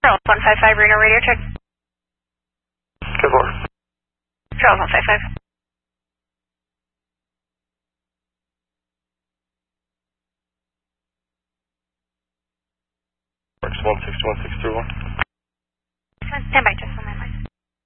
Charles 155 Reno radio check. Good work. Charles 155. Works 161631. Stand by,